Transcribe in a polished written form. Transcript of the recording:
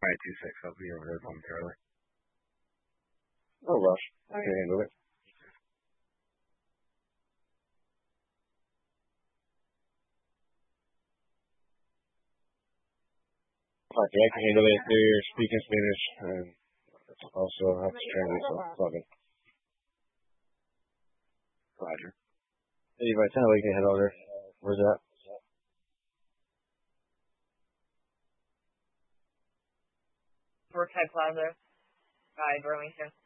Alright, 2-6. I'll be over there momentarily. No rush. I can handle it. Okay, I can handle it. They're speaking Spanish, and also have to translate, so it's all good. Roger. Hey, Vitale can head over. Where's that? Brookside Plaza by Burlington.